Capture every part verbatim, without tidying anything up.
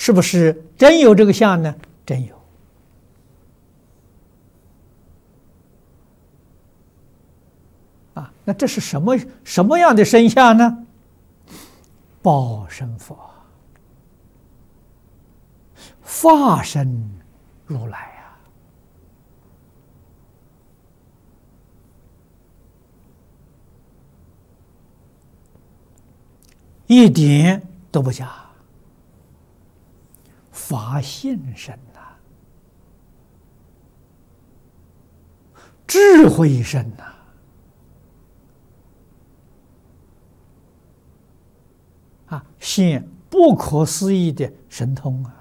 是不是真有这个相呢？真有。啊，那这是什么什么样的身相呢？报身佛，化身如来呀！一点都不假。法性身呐，智慧身呐，啊，现不可思议的神通啊！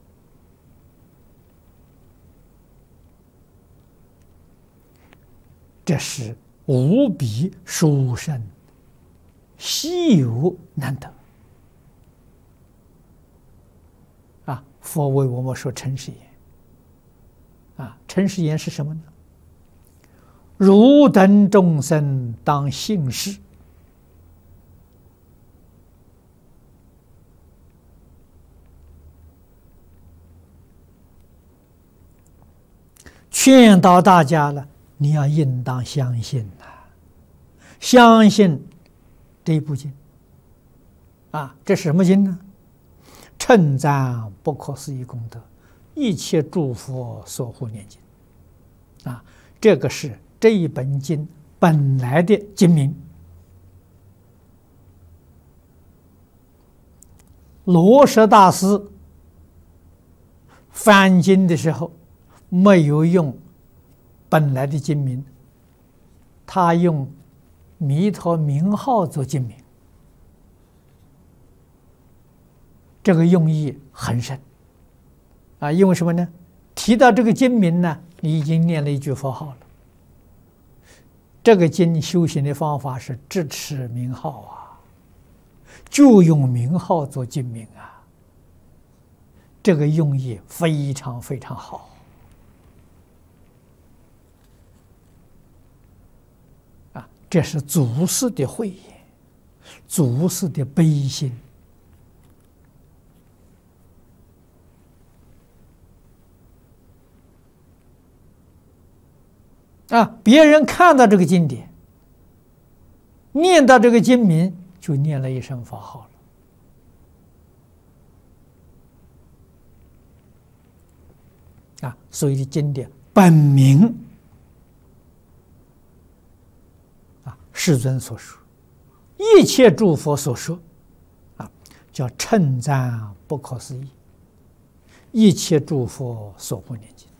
这是无比殊胜、稀有难得。啊，佛为我们说尘世言。啊，尘世言是什么呢？汝等众生当信是，劝导大家了，你要应当相信呐、啊，相信这一部经。啊，这是什么经呢？称赞不可思议功德，一切诸佛所护念经。啊，这个是这一本经本来的经名。罗什大师翻经的时候，没有用本来的经名，他用弥陀名号做经名。这个用意很深啊，因为什么呢？提到这个经名呢，你已经念了一句佛号了。这个经修行的方法是直持名号啊，就用名号做经名啊，这个用意非常非常好啊！这是祖师的慧眼，祖师的悲心。啊！别人看到这个经典，念到这个经名，就念了一声佛号了。啊，所以经典本名啊，世尊所说，一切诸佛所说，啊，叫称赞不可思议，一切诸佛所护念经。